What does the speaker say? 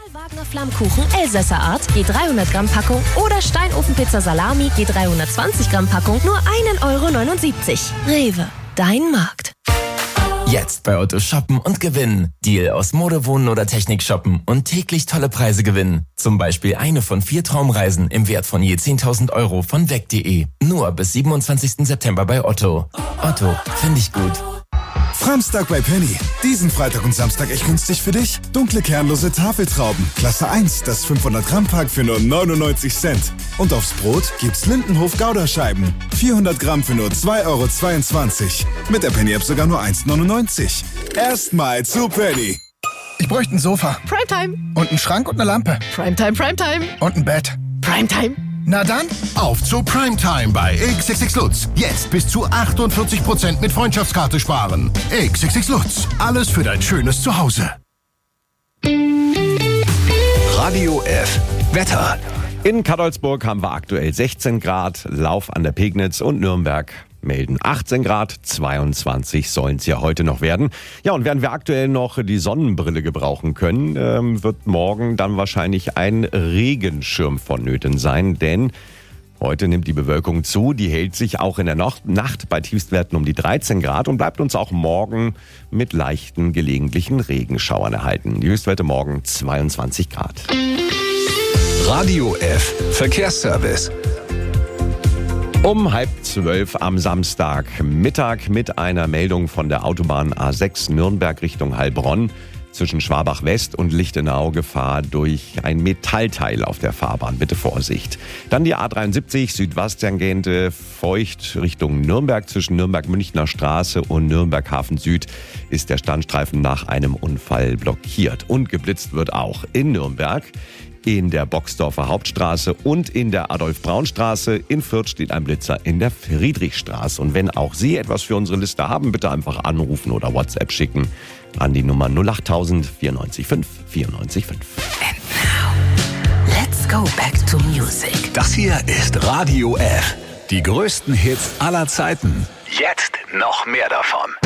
Wagner Flammkuchen Elsässer Art, je 300 Gramm Packung oder Steinofenpizza Salami, je 320 Gramm Packung, nur 1,79 €. Rewe, dein Markt. Jetzt bei Otto shoppen und gewinnen. Deal aus Mode, Wohnen oder Technik shoppen und täglich tolle Preise gewinnen. Zum Beispiel eine von 4 Traumreisen im Wert von je 10.000 € von weg.de. Nur bis 27. September bei Otto. Otto, finde ich gut. Framstag bei Penny. Diesen Freitag und Samstag echt günstig für dich. Dunkle kernlose Tafeltrauben. Klasse 1, das 500 Gramm Pack für nur 99 Cent. Und aufs Brot gibt's Lindenhof Gouda-Scheiben. 400 Gramm für nur 2,22 €. Mit der Penny-App sogar nur 1,99 €. Erstmal zu Penny. Ich bräuchte ein Sofa. Primetime. Und einen Schrank und eine Lampe. Primetime, Primetime. Und ein Bett. Primetime. Na dann, auf zu Primetime bei XXX Lutz. Jetzt bis zu 48% mit Freundschaftskarte sparen. XXX Lutz. Alles für dein schönes Zuhause. Radio F. Wetter. In Cadolzburg haben wir aktuell 16 Grad, Lauf an der Pegnitz und Nürnberg melden 18 Grad, 22 sollen es ja heute noch werden. Ja, und während wir aktuell noch die Sonnenbrille gebrauchen können, wird morgen dann wahrscheinlich ein Regenschirm vonnöten sein, denn heute nimmt die Bewölkung zu, die hält sich auch in der Nacht bei Tiefstwerten um die 13 Grad und bleibt uns auch morgen mit leichten gelegentlichen Regenschauern erhalten. Die Höchstwerte morgen 22 Grad. Radio F. Verkehrsservice. Um 11:30 am Samstagmittag mit einer Meldung von der Autobahn A6 Nürnberg Richtung Heilbronn. Zwischen Schwabach West und Lichtenau Gefahr durch ein Metallteil auf der Fahrbahn. Bitte Vorsicht. Dann die A73 Südwesttangente feucht Richtung Nürnberg. Zwischen Nürnberg-Münchner Straße und Nürnberg-Hafen Süd ist der Standstreifen nach einem Unfall blockiert. Und geblitzt wird auch in Nürnberg. In der Boxdorfer Hauptstraße und in der Adolf-Braun-Straße. In Fürth steht ein Blitzer in der Friedrichstraße. Und wenn auch Sie etwas für unsere Liste haben, bitte einfach anrufen oder WhatsApp schicken an die Nummer 08000 94 5 94 5. And now, let's go back to music. Das hier ist Radio F. Die größten Hits aller Zeiten. Jetzt noch mehr davon.